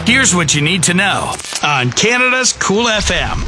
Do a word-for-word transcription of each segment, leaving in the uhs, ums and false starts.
Here's what you need to know on Canada's Cool F M.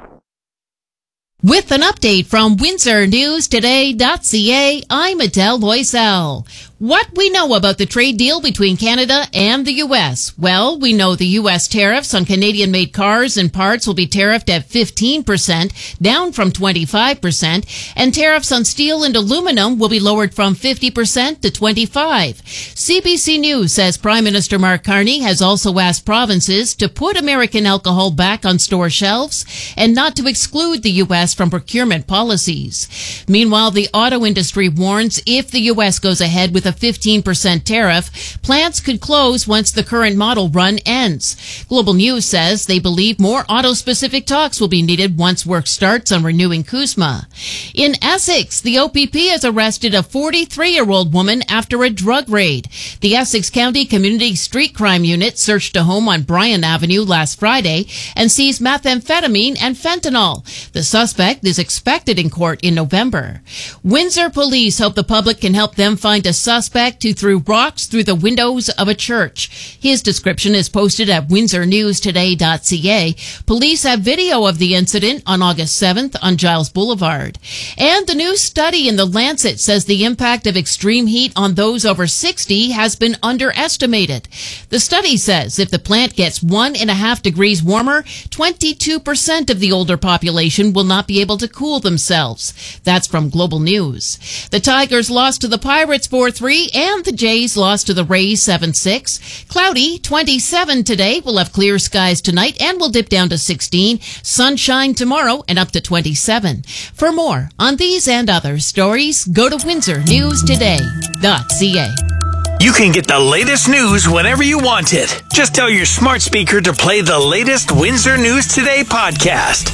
With an update from Windsor News Today dot C A, I'm Adele Loisel. What we know about the trade deal between Canada and the U S. Well, we know the U S tariffs on Canadian-made cars and parts will be tariffed at fifteen percent, down from twenty-five percent, and tariffs on steel and aluminum will be lowered from fifty percent to twenty-five percent. C B C News says Prime Minister Mark Carney has also asked provinces to put American alcohol back on store shelves and not to exclude the U S from procurement policies. Meanwhile, the auto industry warns if the U S goes ahead with a fifteen percent tariff, plants could close once the current model run ends. Global News says they believe more auto-specific talks will be needed once work starts on renewing CUSMA. In Essex, the O P P has arrested a forty-three-year-old woman after a drug raid. The Essex County Community Street Crime Unit searched a home on Bryan Avenue last Friday and seized methamphetamine and fentanyl. The suspect is expected in court in November. Windsor police hope the public can help them find a suspect who threw rocks through the windows of a church. His description is posted at Windsor News Today dot C A. Police have video of the incident on August seventh on Giles Boulevard. And the new study in The Lancet says the impact of extreme heat on those over sixty has been underestimated. The study says if the plant gets one and a half degrees warmer, twenty-two percent of the older population will not be able to cool themselves. That's from Global News. The Tigers lost to the Pirates four three and the Jays lost to the Rays seven six. Cloudy, twenty-seven today. We'll have clear skies tonight and we'll dip down to sixteen. Sunshine tomorrow and up to twenty-seven. For more on these and other stories, go to Windsor News Today dot C A. You can get the latest news whenever you want it. Just tell your smart speaker to play the latest Windsor News Today podcast.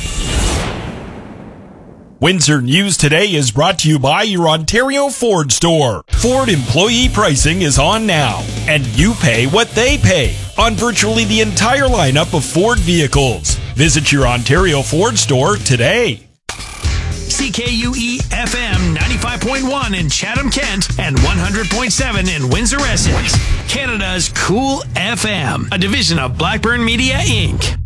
Windsor News Today is brought to you by your Ontario Ford store. Ford employee pricing is on now, and you pay what they pay on virtually the entire lineup of Ford vehicles. Visit your Ontario Ford store today. C K U E F M ninety-five point one in Chatham-Kent and one hundred point seven in Windsor-Essex. Canada's Cool F M, a division of Blackburn Media, Incorporated.